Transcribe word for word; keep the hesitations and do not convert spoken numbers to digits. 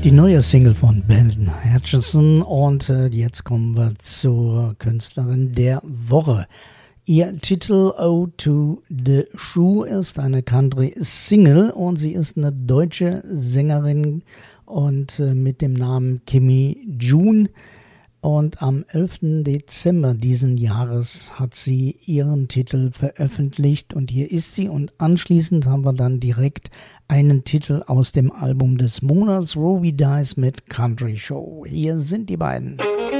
Die neue Single von Ben Hutchinson und äh, jetzt kommen wir zur Künstlerin der Woche. Ihr Titel Ode to the Shoe ist eine Country-Single und sie ist eine deutsche Sängerin und äh, mit dem Namen Kimmy June. Und am elften Dezember diesen Jahres hat sie ihren Titel veröffentlicht und hier ist sie. Und anschließend haben wir dann direkt einen Titel aus dem Album des Monats, Ruby Dice mit Country Show. Hier sind die beiden.